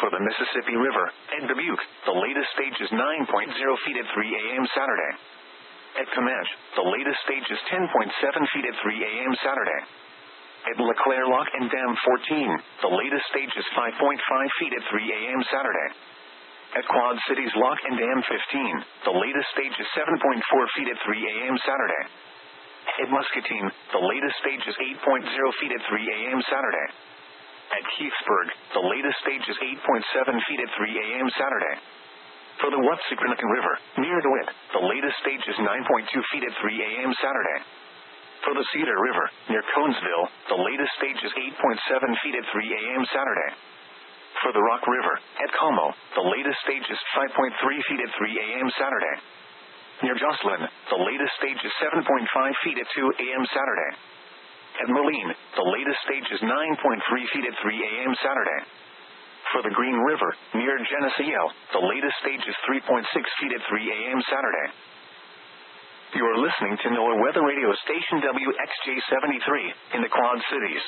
for the Mississippi River. At Dubuque, the latest stage is 9.0 feet at 3 a.m. Saturday. At Comanche, the latest stage is 10.7 feet at 3 a.m. Saturday. At LeClaire Lock and Dam 14, the latest stage is 5.5 feet at 3 a.m. Saturday. At Quad Cities Lock and Dam 15, the latest stage is 7.4 feet at 3 a.m. Saturday. At Muscatine, the latest stage is 8.0 feet at 3 a.m. Saturday. At Keithsburg, the latest stage is 8.7 feet at 3 a.m. Saturday. For the Watsukanakan River, near DeWitt, the latest stage is 9.2 feet at 3 a.m. Saturday. For the Cedar River, near Conesville, the latest stage is 8.7 feet at 3 a.m. Saturday. For the Rock River, at Como, the latest stage is 5.3 feet at 3 a.m. Saturday. Near Jocelyn, the latest stage is 7.5 feet at 2 a.m. Saturday. At Moline, the latest stage is 9.3 feet at 3 a.m. Saturday. For the Green River, near Geneseo, the latest stage is 3.6 feet at 3 a.m. Saturday. You are listening to NOAA Weather Radio Station WXJ73 in the Quad Cities.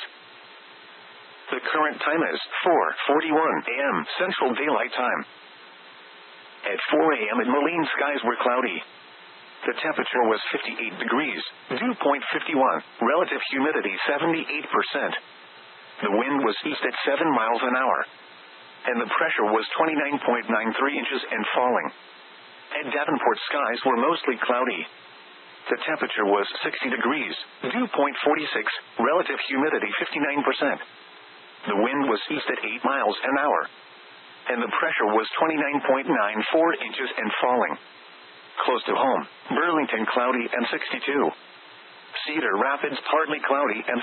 The current time is 4:41 a.m. Central Daylight Time. At 4 a.m. at Moline, skies were cloudy. The temperature was 58 degrees, dew point 51, relative humidity 78%. The wind was east at 7 miles an hour, and the pressure was 29.93 inches and falling. At Davenport, skies were mostly cloudy. The temperature was 60 degrees, dew point 46, relative humidity 59%. The wind was east at 8 miles an hour, and the pressure was 29.94 inches and falling. Close to home, Burlington cloudy and 62. Cedar Rapids partly cloudy and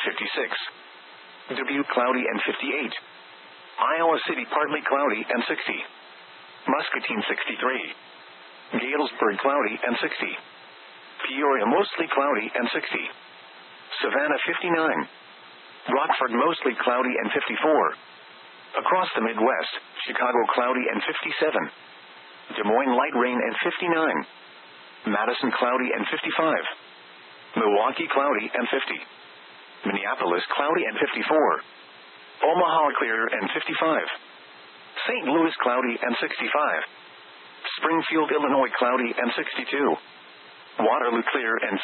56. Dubuque cloudy and 58. Iowa City partly cloudy and 60. Muscatine 63. Galesburg cloudy and 60. Peoria mostly cloudy and 60. Savannah 59. Rockford mostly cloudy and 54. Across the Midwest, Chicago cloudy and 57. Des Moines light rain and 59. Madison cloudy and 55. Milwaukee cloudy and 50. Minneapolis cloudy and 54. Omaha clear and 55. St. Louis cloudy and 65. Springfield, Illinois cloudy and 62. Waterloo clear and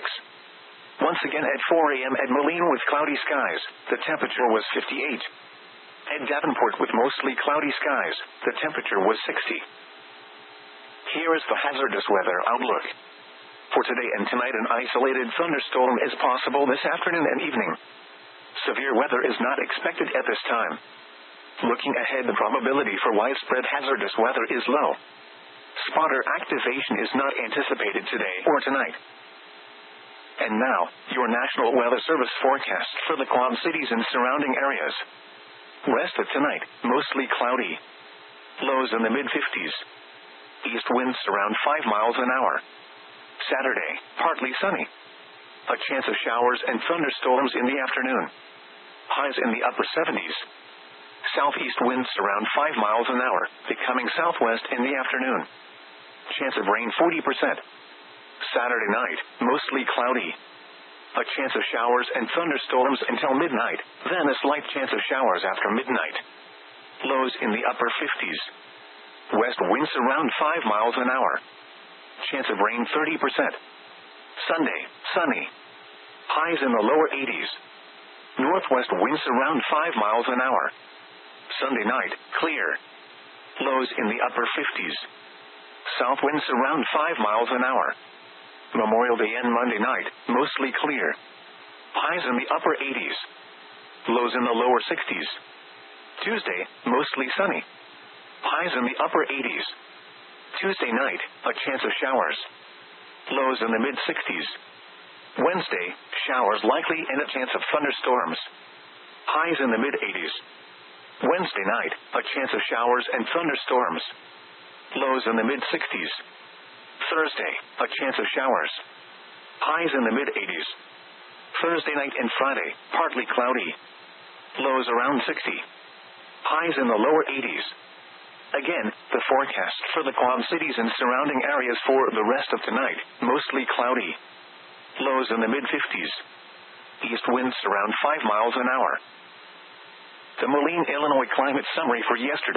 56. Once again at 4 a.m. at Moline with cloudy skies, the temperature was 58. At Davenport with mostly cloudy skies, the temperature was 60. Here is the hazardous weather outlook. For today and tonight, an isolated thunderstorm is possible this afternoon and evening. Severe weather is not expected at this time. Looking ahead, the probability for widespread hazardous weather is low. Spotter activation is not anticipated today or tonight. And now, your National Weather Service forecast for the Quad Cities and surrounding areas. Rest of tonight, mostly cloudy. Lows in the mid-50s. East winds around 5 miles an hour. Saturday, partly sunny. A chance of showers and thunderstorms in the afternoon. Highs in the upper 70s. Southeast winds around 5 miles an hour, becoming southwest in the afternoon. Chance of rain 40%. Saturday night, mostly cloudy. A chance of showers and thunderstorms until midnight, then a slight chance of showers after midnight. Lows in the upper 50s. West winds around 5 miles an hour. Chance of rain 30%. Sunday, sunny. Highs in the lower 80s. Northwest winds around 5 miles an hour. Sunday night, clear. Lows in the upper 50s. South winds around 5 miles an hour. Memorial Day and Monday night, mostly clear. Highs in the upper 80s. Lows in the lower 60s. Tuesday, mostly sunny. Highs in the upper 80s. Tuesday night, a chance of showers. Lows in the mid-60s. Wednesday, showers likely and a chance of thunderstorms. Highs in the mid-80s. Wednesday night, a chance of showers and thunderstorms. Lows in the mid-60s. Thursday, a chance of showers. Highs in the mid-80s. Thursday night and Friday, partly cloudy. Lows around 60. Highs in the lower 80s. Again, the forecast for the Quad Cities and surrounding areas for the rest of tonight, mostly cloudy. Lows in the mid-50s. East winds around 5 miles an hour. The Moline, Illinois climate summary for yesterday.